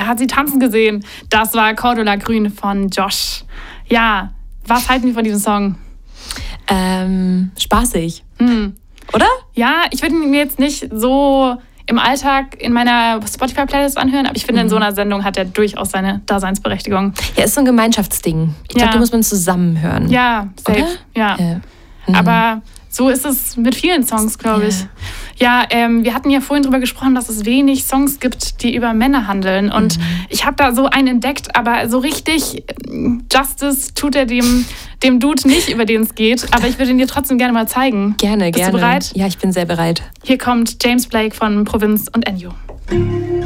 er hat sie tanzen gesehen. Das war Cordula Grün von Josh. Ja, was halten wir von diesem Song? Spaßig. Oder? Ja, ich würde ihn mir jetzt nicht so im Alltag in meiner Spotify-Playlist anhören, aber ich finde, in so einer Sendung hat er durchaus seine Daseinsberechtigung. Ja, ist so ein Gemeinschaftsding. Ich glaube, da muss man zusammen hören. Ja, safe. Oder? Ja. Aber so ist es mit vielen Songs, glaube ich. Ja, wir hatten ja vorhin drüber gesprochen, dass es wenig Songs gibt, die über Männer handeln. Und ich habe da so einen entdeckt, aber so richtig Justice tut er dem Dude nicht, über den es geht. Aber ich würde ihn dir trotzdem gerne mal zeigen. Gerne. Bist du bereit? Ja, ich bin sehr bereit. Hier kommt James Blake von Provinz und Enyo.